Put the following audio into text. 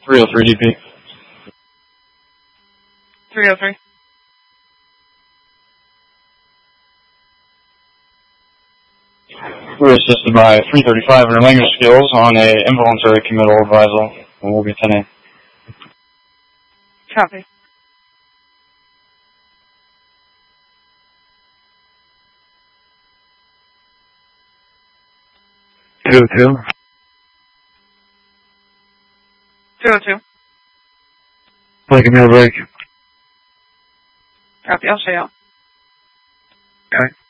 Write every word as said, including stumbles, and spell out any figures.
three oh three D P. three oh three. We're assisted by three thirty-five in our language skills on a involuntary committal advisal, and we'll be ten A. Copy. two oh two. two oh two. Like a meal break. Copy, I'll stay out. Okay.